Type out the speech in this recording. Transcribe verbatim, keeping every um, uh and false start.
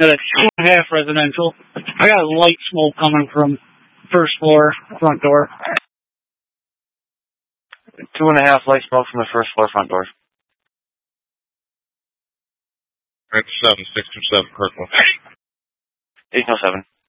Got a two and a half residential. I got light smoke coming from first floor, front door. Two and a half light smoke from the first floor, front door. Right, seven, six two seven, Kirkland. eight oh seven.